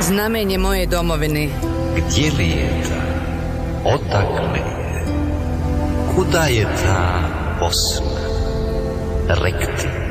Znamenje moje domovine. Gdje lijeta? Odakle je? Kuda je ta Bosna? Rekti.